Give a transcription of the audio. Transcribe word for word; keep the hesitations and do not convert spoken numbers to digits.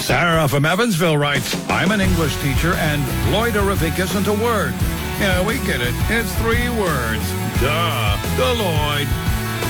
Sarah from Evansville writes, I'm an English teacher and loidorific isn't a word. Yeah, we get it. It's three words. Duh. Deloitte.